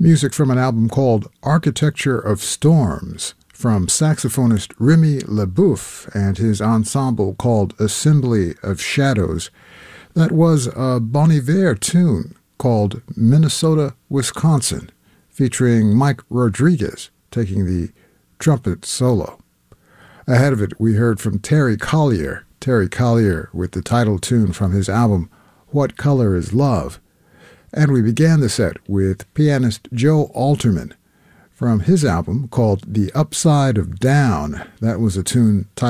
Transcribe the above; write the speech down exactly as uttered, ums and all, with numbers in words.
Music from an album called Architecture of Storms from saxophonist Remy LeBoeuf and his ensemble called Assembly of Shadows. That was a Bon Iver tune called Minnesota, Wisconsin, featuring Mike Rodriguez taking the trumpet solo. Ahead of it, we heard from Terry Collier, Terry Collier with the title tune from his album What Color Is Love. And we began the set with pianist Joe Alterman from his album called The Upside of Down. That was a tune titled